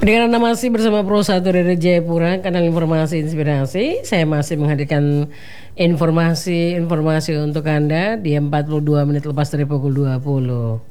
Dengan Anda masih bersama Pro 1 dari Jayapura, kanal informasi inspirasi. Saya masih menghadirkan informasi untuk Anda di 42 menit lepas dari pukul 20.